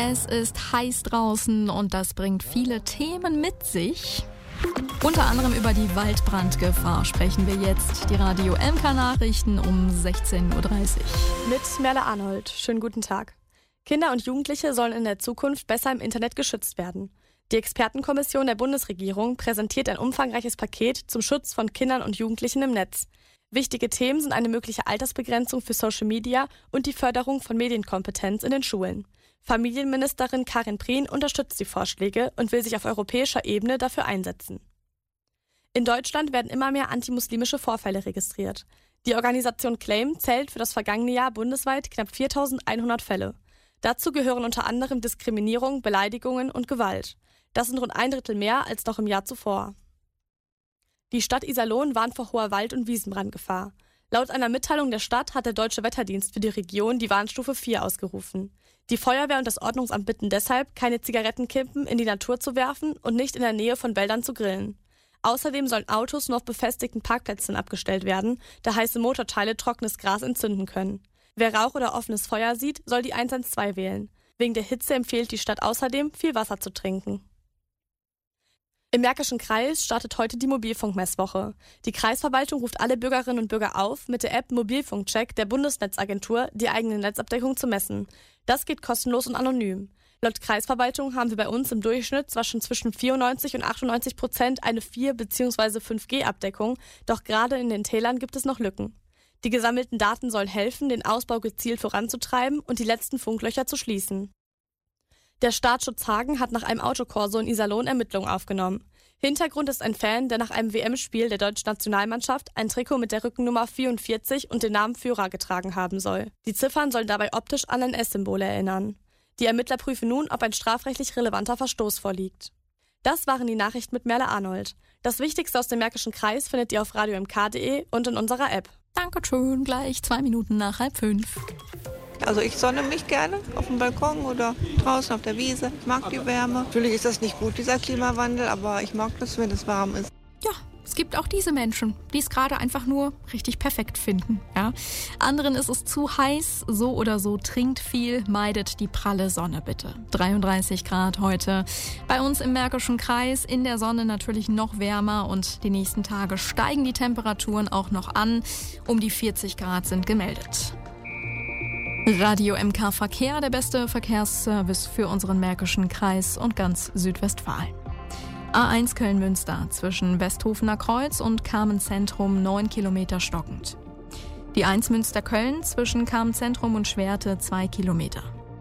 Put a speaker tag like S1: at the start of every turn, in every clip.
S1: Es ist heiß draußen und das bringt viele Themen mit sich. Unter anderem über die Waldbrandgefahr sprechen wir jetzt. Die Radio MK-Nachrichten um 16.30 Uhr.
S2: Mit Merle Arnold. Schönen guten Tag. Kinder und Jugendliche sollen in der Zukunft besser im Internet geschützt werden. Die Expertenkommission der Bundesregierung präsentiert ein umfangreiches Paket zum Schutz von Kindern und Jugendlichen im Netz. Wichtige Themen sind eine mögliche Altersbegrenzung für Social Media und die Förderung von Medienkompetenz in den Schulen. Familienministerin Karin Prien unterstützt die Vorschläge und will sich auf europäischer Ebene dafür einsetzen. In Deutschland werden immer mehr antimuslimische Vorfälle registriert. Die Organisation Claim zählt für das vergangene Jahr bundesweit knapp 4.100 Fälle. Dazu gehören unter anderem Diskriminierung, Beleidigungen und Gewalt. Das sind rund 1/3 mehr als noch im Jahr zuvor. Die Stadt Iserlohn warnt vor hoher Wald- und Wiesenbrandgefahr. Laut einer Mitteilung der Stadt hat der Deutsche Wetterdienst für die Region die Warnstufe 4 ausgerufen. Die Feuerwehr und das Ordnungsamt bitten deshalb, keine Zigarettenkippen in die Natur zu werfen und nicht in der Nähe von Wäldern zu grillen. Außerdem sollen Autos nur auf befestigten Parkplätzen abgestellt werden, da heiße Motorteile trockenes Gras entzünden können. Wer Rauch oder offenes Feuer sieht, soll die 112 wählen. Wegen der Hitze empfiehlt die Stadt außerdem, viel Wasser zu trinken. Im Märkischen Kreis startet heute die Mobilfunkmesswoche. Die Kreisverwaltung ruft alle Bürgerinnen und Bürger auf, mit der App Mobilfunkcheck der Bundesnetzagentur die eigene Netzabdeckung zu messen. Das geht kostenlos und anonym. Laut Kreisverwaltung haben wir bei uns im Durchschnitt zwischen 94% und 98% eine 4- bzw. 5G-Abdeckung, doch gerade in den Tälern gibt es noch Lücken. Die gesammelten Daten sollen helfen, den Ausbau gezielt voranzutreiben und die letzten Funklöcher zu schließen. Der Staatsschutz Hagen hat nach einem Autokorso in Iserlohn Ermittlungen aufgenommen. Hintergrund ist ein Fan, der nach einem WM-Spiel der deutschen Nationalmannschaft ein Trikot mit der Rückennummer 44 und den Namen Führer getragen haben soll. Die Ziffern sollen dabei optisch an ein S-Symbol erinnern. Die Ermittler prüfen nun, ob ein strafrechtlich relevanter Verstoß vorliegt. Das waren die Nachrichten mit Merle Arnold. Das Wichtigste aus dem Märkischen Kreis findet ihr auf radiomk.de und in unserer App.
S1: Dankeschön, gleich 2 Minuten nach 4:30.
S3: Also ich sonne mich gerne auf dem Balkon oder draußen auf der Wiese. Ich mag die Wärme. Natürlich ist das nicht gut, dieser Klimawandel, aber ich mag das, wenn es warm ist.
S1: Ja, es gibt auch diese Menschen, die es gerade einfach nur richtig perfekt finden. Ja? Anderen ist es zu heiß, so oder so trinkt viel, meidet die pralle Sonne bitte. 33 Grad heute. Bei uns im Märkischen Kreis, in der Sonne natürlich noch wärmer und die nächsten Tage steigen die Temperaturen auch noch an. Um die 40 Grad sind gemeldet. Radio MK Verkehr, der beste Verkehrsservice für unseren Märkischen Kreis und ganz Südwestfalen. A1 Köln-Münster zwischen Westhofener Kreuz und Carmen-Zentrum 9 Kilometer stockend. Die 1 Münster-Köln zwischen Carmen-Zentrum und Schwerte 2 Kilometer.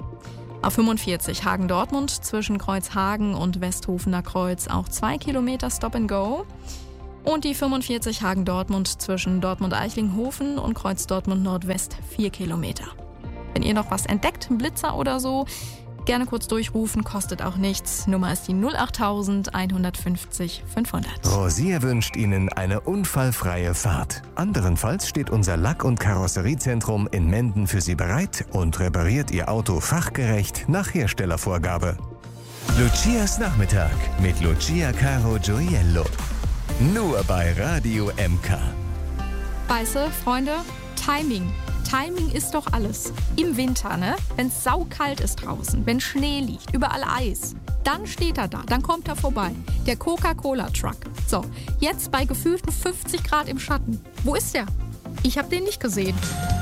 S1: A45 Hagen-Dortmund zwischen Kreuzhagen und Westhofener Kreuz auch 2 Kilometer Stop and Go. Und die 45 Hagen-Dortmund zwischen Dortmund-Eichlinghofen und Kreuz Dortmund-Nordwest 4 Kilometer. Wenn ihr noch was entdeckt, einen Blitzer oder so, gerne kurz durchrufen, kostet auch nichts. Nummer ist die 08000 150 500.
S4: Rosier wünscht Ihnen eine unfallfreie Fahrt. Anderenfalls steht unser Lack- und Karosseriezentrum in Menden für Sie bereit und repariert Ihr Auto fachgerecht nach Herstellervorgabe. Lucias Nachmittag mit Lucia Caro Gioiello. Nur bei Radio MK.
S1: Weißt du, Freunde, Timing. Timing ist doch alles. Im Winter, ne? Wenn es saukalt ist draußen, wenn Schnee liegt, überall Eis, dann steht er da, dann kommt er vorbei. Der Coca-Cola-Truck. So, jetzt bei gefühlten 50 Grad im Schatten. Wo ist der? Ich habe den nicht gesehen.